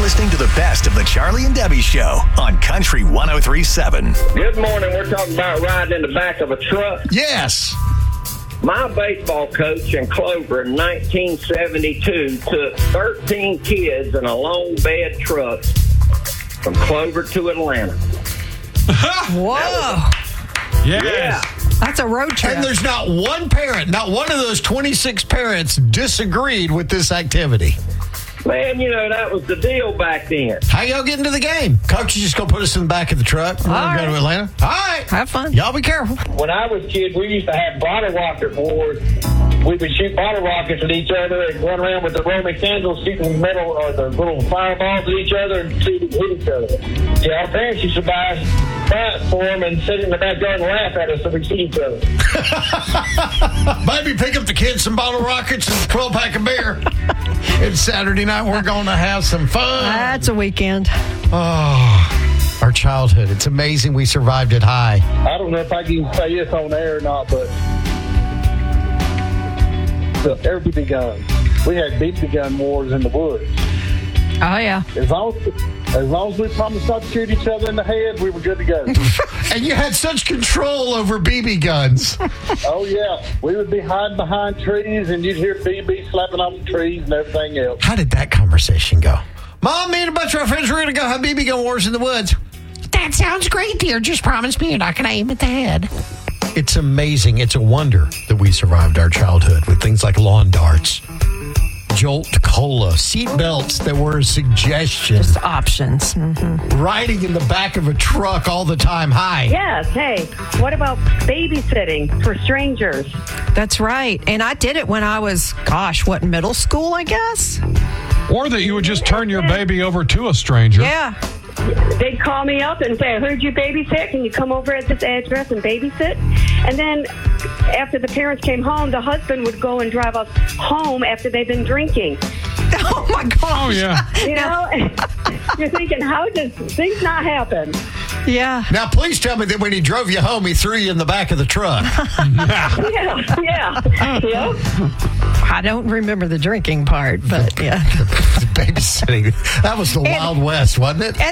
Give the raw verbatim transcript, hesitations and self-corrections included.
listening to the best of the Charlie and Debbie Show on Country one oh three point seven. Good morning. We're talking about riding in the back of a truck. Yes. My baseball coach in Clover in nineteen seventy-two took thirteen kids in a long bed truck from Clover to Atlanta. Whoa. Yes. Yeah. That's a road trip. And there's not one parent, not one of those twenty-six parents disagreed with this activity. Man, you know, that was the deal back then. How y'all get into the game? Coach, you just going to put us in the back of the truck? We're going to go to Atlanta? All right. Have fun. Y'all be careful. When I was a kid, we used to have bottle rocket wars. We would shoot bottle rockets at each other and run around with the Roman candles, shooting metal or the little fireballs at each other and see who hit each other. Yeah, our parents used to buy that for them and sit in the backyard and laugh at us so we see each other. Maybe pick up the kids some bottle rockets and a twelve pack of beer. It's Saturday night. We're going to have some fun. That's a weekend. Oh, our childhood. It's amazing we survived it high. I don't know if I can say this on air or not, but the air B B gun. We had B B gun wars in the woods. Oh, yeah. As long as, as long as we promised not to shoot each other in the head, we were good to go. And you had such control over B B guns. Oh, yeah. We would be hiding behind trees, and you'd hear B B slapping on the trees and everything else. How did that conversation go? Mom, me and a bunch of our friends were going to go have B B gun wars in the woods. That sounds great, dear. Just promise me you're not going to aim at the head. It's amazing. It's a wonder that we survived our childhood with things like lawn darts, Jolt Cola, seat belts that were a suggestion, Just options. Mm-hmm. riding in the back of a truck all the time. Hi. Yes, hey, what about babysitting for strangers? That's right. And I did it when I was, gosh, what, middle school, I guess? Or that you would just turn your baby over to a stranger. Yeah. They'd call me up and say, I heard you babysit. Can you come over at this address and babysit? And then after the parents came home, the husband would go and drive us home after they've been drinking. Oh, my gosh. Oh, yeah. You know, you're thinking, how does things not happen? Yeah. Now, please tell me that when he drove you home, he threw you in the back of the truck. Yeah, yeah, yeah. I don't remember the drinking part, but yeah. Babysitting. That was the And- Wild West, wasn't it?